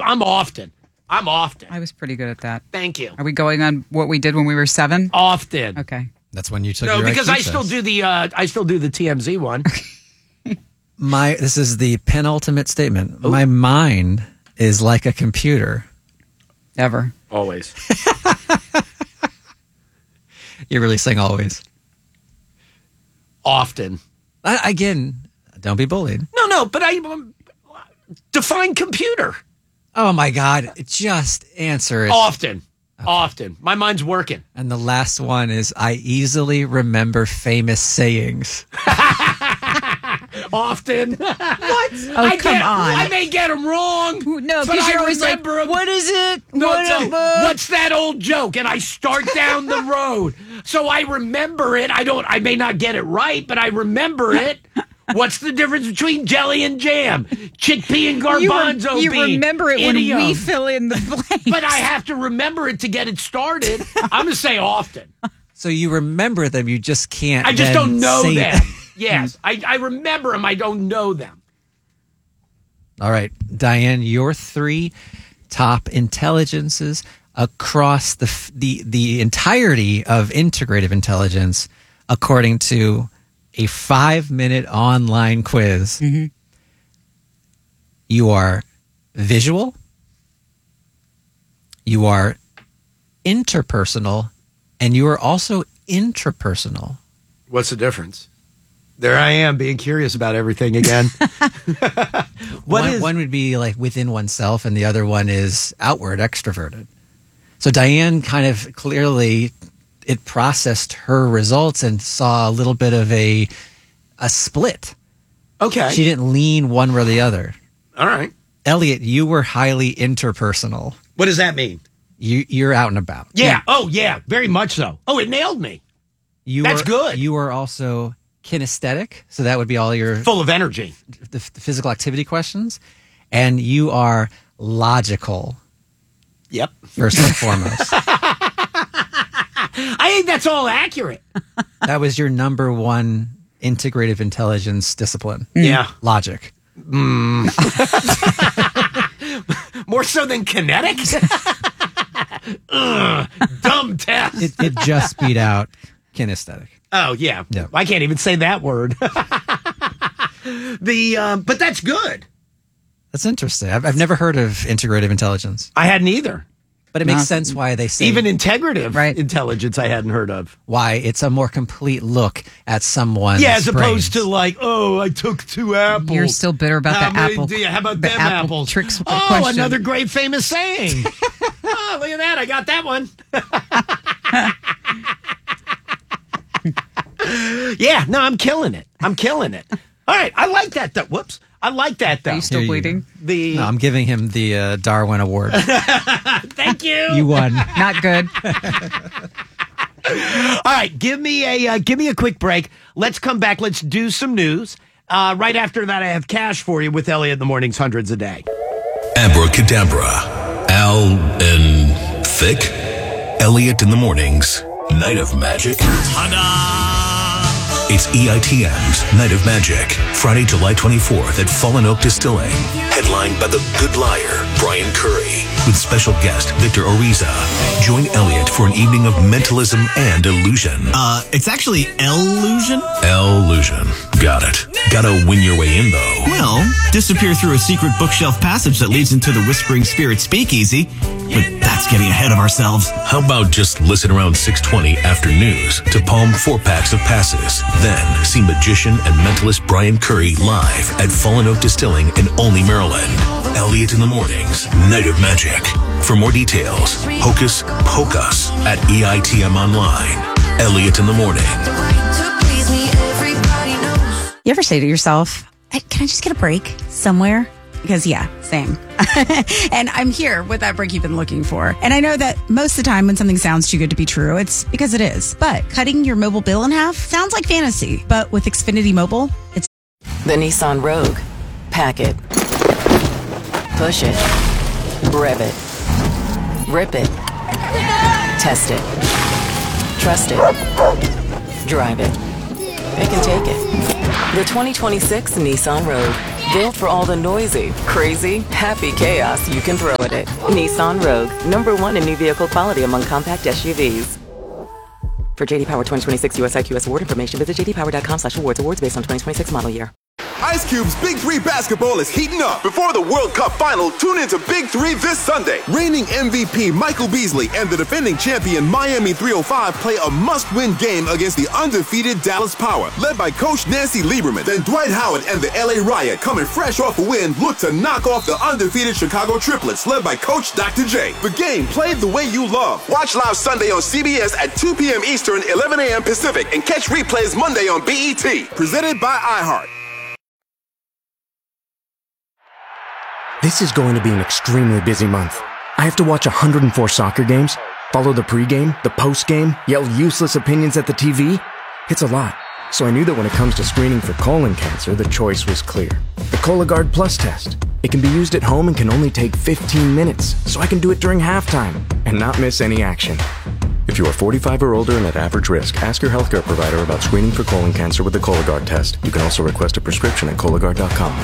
I'm often. I was pretty good at that. Thank you. Are we going on what we did when we were 7? Often. Okay. That's when you took No, your because IQ I still do the TMZ one. This is the penultimate statement. Oh. My mind is like a computer. Ever. Always. You're really saying always. Often. Again, don't be bullied. No, but I define computer. Oh my God. Just answer it. Often. Okay. Often. My mind's working. And the last one is I easily remember famous sayings. Often. What? Oh, come on. I may get them wrong. No, because you're always like, what is it? What's that old joke? And I start down the road. So I remember it. I may not get it right, but I remember it. What's the difference between jelly and jam? Chickpea and garbanzo bean. You remember it when we fill in the blanks. But I have to remember it to get it started. I'm going to say often. So you remember them, you just can't. I just don't know them. Yes, I remember them. I don't know them. All right, Diane, your 3 top intelligences across the entirety of integrative intelligence, according to a 5-minute online quiz. Mm-hmm. You are visual, you are interpersonal, and you are also intrapersonal. What's the difference? There I am being curious about everything again. One would be like within oneself, and the other one is outward, extroverted. So Diane kind of clearly it processed her results and saw a little bit of a split. Okay. She didn't lean one way or the other. All right. Elliot, you were highly interpersonal. What does that mean? You're out and about. Yeah. Oh, yeah. Very much so. Oh, it nailed me. That's good. You were also kinesthetic, so that would be all your... Full of energy. The physical activity questions. And you are logical. Yep. First and foremost. I think that's all accurate. That was your number 1 integrative intelligence discipline. Yeah. Logic. More so than kinetic? Dumb test. It just beat out kinesthetic. Oh, yeah. Yep. I can't even say that word. But that's good. That's interesting. I've never heard of integrative intelligence. I hadn't either. But it makes sense why they say... Even integrative intelligence I hadn't heard of. Why it's a more complete look at someone's as brains. opposed to like, oh, I took 2 apples. You're still bitter about the apple. How about them apples? Tricks question. Another great famous saying. Oh, look at that. I got that one. Yeah, no, I'm killing it. All right, I like that, though. Whoops. I like that, though. Are you still bleeding? No, I'm giving him the Darwin Award. Thank you. You won. Not good. All right, give me a quick break. Let's come back. Let's do some news. Right after that, I have cash for you with Elliot in the Mornings, hundreds a day. Abracadabra. Al and Thick. Elliot in the Mornings. Night of Magic. Ta-da! It's EITM's Night of Magic, Friday, July 24th at Fallen Oak Distilling. Headlined by the Good Liar, Brian Curry, with special guest Victor Oriza. Join Elliot for an evening of mentalism and illusion. It's actually illusion. Illusion. Got it. Gotta win your way in, though. Well, disappear through a secret bookshelf passage that leads into the Whispering Spirit Speakeasy. But that's getting ahead of ourselves. How about just listen around 6:20 after news to palm 4 packs of passes. Then see magician and mentalist Brian Curry live at Fallen Oak Distilling in Olney, Maryland. Elliot in the Mornings, Night of Magic. For more details, Hocus Pocus at EITM Online. Elliot in the Morning. You ever say to yourself, can I just get a break somewhere? Because, yeah, same. And I'm here with that break you've been looking for. And I know that most of the time when something sounds too good to be true, it's because it is. But cutting your mobile bill in half sounds like fantasy. But with Xfinity Mobile, it's... The Nissan Rogue. Pack it. Push it. Rev it. Rip it. Test it. Trust it. Drive it. It can take it. The 2026 Nissan Rogue. Built for all the noisy, crazy, happy chaos you can throw at it. Nissan Rogue, #1 in new vehicle quality among compact SUVs. For JD Power 2026 US IQS award information, visit jdpower.com/awards. Awards based on 2026 model year. Ice Cube's Big 3 basketball is heating up. Before the World Cup final, tune into Big 3 this Sunday. Reigning MVP Michael Beasley and the defending champion Miami 305 play a must-win game against the undefeated Dallas Power, led by Coach Nancy Lieberman. Then Dwight Howard and the LA Riot, coming fresh off a win, look to knock off the undefeated Chicago Triplets, led by Coach Dr. J. The game played the way you love. Watch live Sunday on CBS at 2 p.m. Eastern, 11 a.m. Pacific, and catch replays Monday on BET. Presented by iHeart. This is going to be an extremely busy month. I have to watch 104 soccer games, follow the pregame, the postgame, yell useless opinions at the TV. It's a lot. So I knew that when it comes to screening for colon cancer, the choice was clear. The Cologuard Plus test. It can be used at home and can only take 15 minutes, so I can do it during halftime and not miss any action. If you are 45 or older and at average risk, ask your healthcare provider about screening for colon cancer with the Cologuard test. You can also request a prescription at Cologuard.com.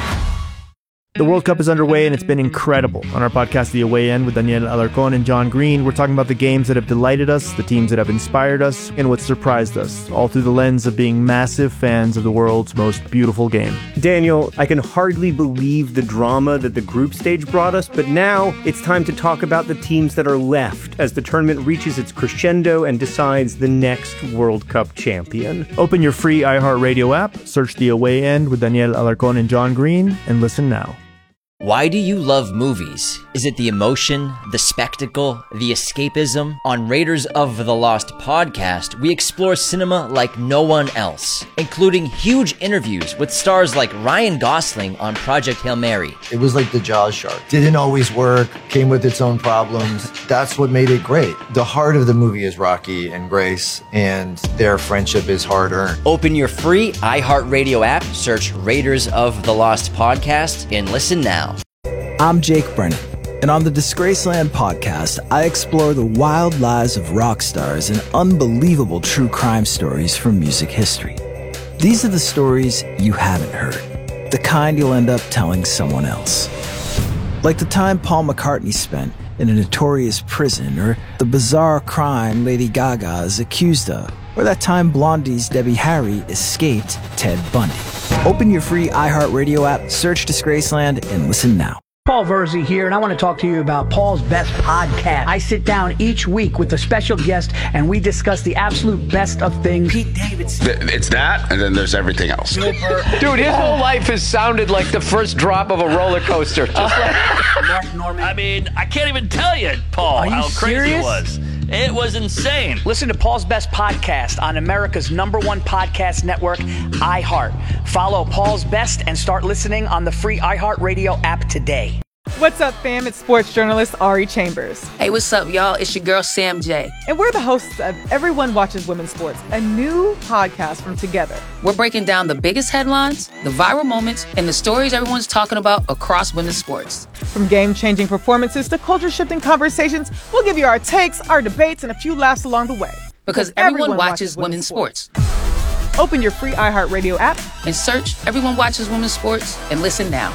The World Cup is underway and it's been incredible. On our podcast, The Away End, with Daniel Alarcón and John Green, we're talking about the games that have delighted us, the teams that have inspired us, and what surprised us, all through the lens of being massive fans of the world's most beautiful game. Daniel, I can hardly believe the drama that the group stage brought us, but now it's time to talk about the teams that are left as the tournament reaches its crescendo and decides the next World Cup champion. Open your free iHeartRadio app, search The Away End with Daniel Alarcón and John Green, and listen now. Why do you love movies? Is it the emotion, the spectacle, the escapism? On Raiders of the Lost podcast, we explore cinema like no one else, including huge interviews with stars like Ryan Gosling on Project Hail Mary. It was like the Jaws shark. Didn't always work, came with its own problems. That's what made it great. The heart of the movie is Rocky and Grace, and their friendship is hard-earned. Open your free iHeartRadio app, search Raiders of the Lost podcast, and listen now. I'm Jake Brennan, and on the Disgraceland podcast, I explore the wild lives of rock stars and unbelievable true crime stories from music history. These are the stories you haven't heard, the kind you'll end up telling someone else. Like the time Paul McCartney spent in a notorious prison, or the bizarre crime Lady Gaga is accused of, or that time Blondie's Debbie Harry escaped Ted Bundy. Open your free iHeartRadio app, search Disgraceland, and listen now. Paul Verzi here, and I want to talk to you about Paul's Best Podcast. I sit down each week with a special guest, and we discuss the absolute best of things. Pete Davidson. It's that, and then there's everything else. Dude, his whole life has sounded like the first drop of a roller coaster. Just like Mark Norman. I mean, I can't even tell you, Paul, how crazy it was. It was insane. Listen to Paul's Best Podcast on America's #1 podcast network, iHeart. Follow Paul's Best and start listening on the free iHeartRadio app today. What's up, fam? It's sports journalist Ari Chambers. Hey, what's up, y'all? It's your girl, Sam J. And we're the hosts of Everyone Watches Women's Sports, a new podcast from Together. We're breaking down the biggest headlines, the viral moments, and the stories everyone's talking about across women's sports. From game-changing performances to culture-shifting conversations, we'll give you our takes, our debates, and a few laughs along the way. Because everyone watches women's sports. Open your free iHeartRadio app and search Everyone Watches Women's Sports and listen now.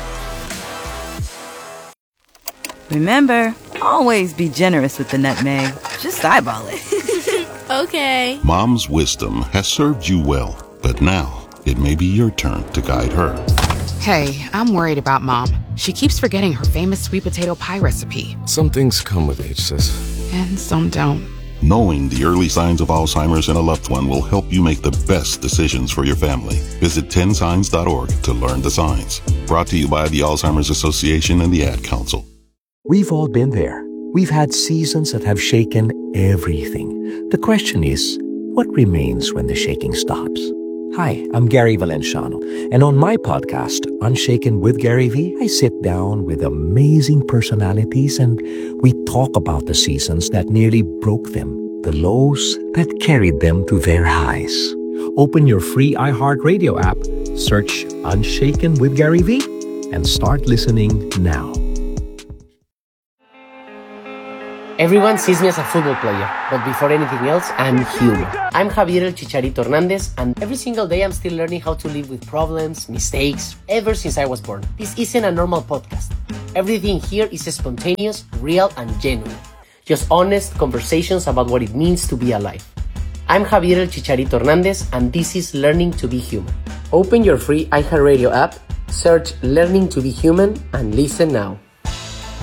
Remember, always be generous with the nutmeg. Just eyeball it. Okay. Mom's wisdom has served you well, but now it may be your turn to guide her. Hey, I'm worried about Mom. She keeps forgetting her famous sweet potato pie recipe. Some things come with age, sis. And some don't. Knowing the early signs of Alzheimer's in a loved one will help you make the best decisions for your family. Visit 10signs.org to learn the signs. Brought to you by the Alzheimer's Association and the Ad Council. We've all been there. We've had seasons that have shaken everything. The question is, what remains when the shaking stops? Hi, I'm Gary Valenciano, and on my podcast, Unshaken with Gary V, I sit down with amazing personalities and we talk about the seasons that nearly broke them, the lows that carried them to their highs. Open your free iHeartRadio app, search Unshaken with Gary V, and start listening now. Everyone sees me as a football player, but before anything else, I'm human. I'm Javier El Chicharito Hernandez, and every single day I'm still learning how to live with problems, mistakes, ever since I was born. This isn't a normal podcast. Everything here is spontaneous, real, and genuine. Just honest conversations about what it means to be alive. I'm Javier El Chicharito Hernandez, and this is Learning to be Human. Open your free iHeartRadio app, search Learning to be Human, and listen now.